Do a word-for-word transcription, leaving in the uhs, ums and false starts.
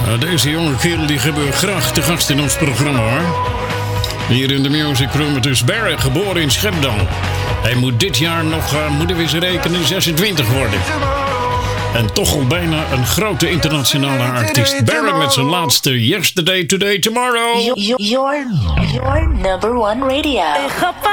Uh, deze jonge kerel die hebben we graag te gast in ons programma, hoor. Hier in de Music Room, het is Barry, geboren in Schepdal. Hij moet dit jaar nog, uh, moeten we eens rekenen, zesentwintig worden. En toch al bijna een grote internationale artiest. Barry met zijn laatste Yesterday, Today, Tomorrow. Your, your, your number one radio.